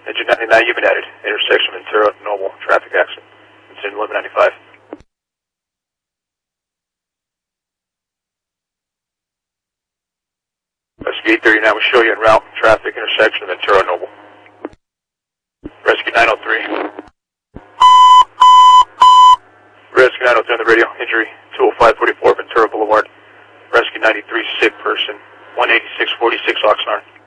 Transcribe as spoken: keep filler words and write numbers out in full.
Engine ninety-nine, you've been added. Intersection Ventura, Noble, traffic accident. Incident eleven ninety-five. Rescue eight thirty-nine will show you en route. Traffic intersection Ventura, Noble. Rescue nine oh three. Rescue nine oh three on the radio. Injury two oh five forty-four Ventura Boulevard. Rescue ninety-three, sick person. one eighty-six forty-six Oxnard.